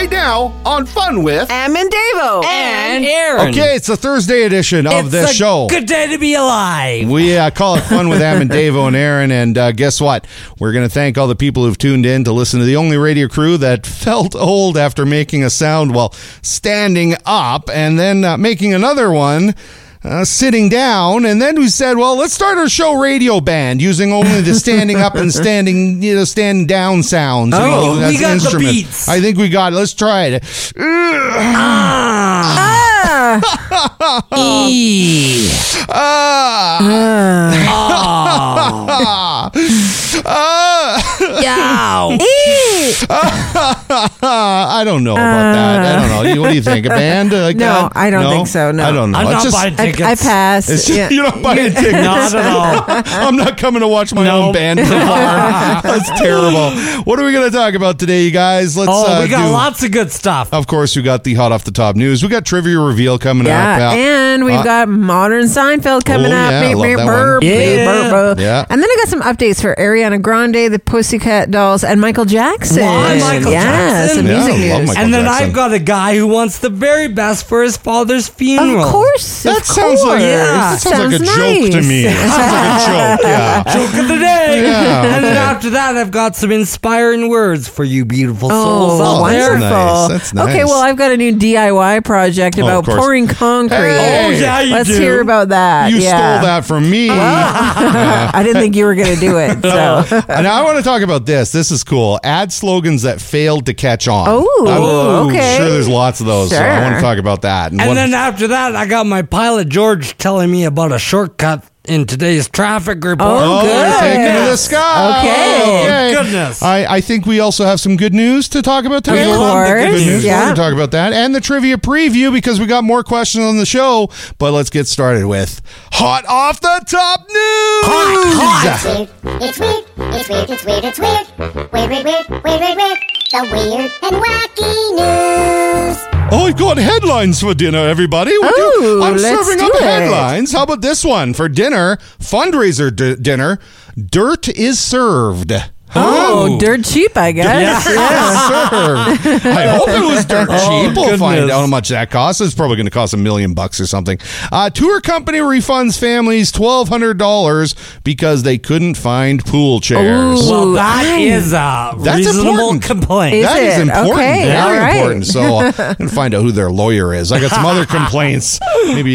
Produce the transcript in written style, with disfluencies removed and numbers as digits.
right now on Fun with Em and Davo. And Aaron. Okay, it's the Thursday edition of this show. Good day to be alive. We call it Fun with Em and Davo and Aaron, and guess what? We're going to thank all the people who've tuned in to listen to the only radio crew that felt old after making a sound while standing up, and then making another one sitting down, and then we said, well, let's start our show radio band using only the standing up and standing down sounds. Oh, as we got the instrument. beats. I think we got it. Let's try it. E. Yow. I don't know about that. I don't know. What do you think? A band? Like No, that? I don't think so, no. I don't know. I'm It's not just- buying tickets. I pass. It's just, Yeah. You're not buying tickets. Not at all. I'm not coming to watch my own band perform. That's terrible. What are we going to talk about today, you guys? Let's. We got lots of good stuff. Of course, we got the hot off the top news. We got trivia reveal coming up. Yeah, and we've got Modern Seinfeld coming up. yeah, I love that one. Yeah. And then I got some updates for Ariana Grande, the Pussycat Dolls, and Michael Jackson. Why Michael Jackson? Some Yeah, music I love news. Michael And then Jackson. I've got a guy who wants the very best for his father's funeral. Of course. That of sounds like course. Yeah. that sounds like a Sounds joke to nice. me. It sounds like a joke. Yeah. Joke of the day. Yeah, And then okay. after that, I've got some inspiring words for you beautiful souls Oh, out there. wonderful. nice. That's nice. Okay, well, I've got a new DIY project Oh, of about course. pouring concrete. Hey. Oh, yeah, you Let's do. hear about that. You yeah. stole that from me. I didn't think you were going to do it. So. And I want to talk about this. This is cool. Ad slogans that failed to catch on. Oh, I'm okay. sure there's lots of those. So I Sure. want to talk about that. And then after that, I got my pilot George telling me about a shortcut in today's traffic report. Oh, you're good. taking to the sky. Okay. Goodness. I think we also have some good news to talk about today. Of course. Good news. Yeah. We're going to talk about that. And the trivia preview because we got more questions on the show. But let's get started with Hot Off the Top News. It's weird, it's weird, it's weird, it's weird. Weird, weird, weird, weird, weird, weird. The weird and wacky news. Oh, I've got headlines for dinner, everybody. Oh, I'm let's serving do up it. headlines. How about this one? For dinner, fundraiser dinner, dirt is served. Oh, dirt cheap, I guess. Served. I hope it was dirt cheap. We'll find goodness. out how much that costs. It's probably going to cost $1 million or something. Tour company refunds families $1,200 because they couldn't find pool chairs. Ooh. Well, that is a That's reasonable important. complaint. Is That is it? important. Okay, Very all right. important. So I'm going to find out who their lawyer is. I got some other complaints. Maybe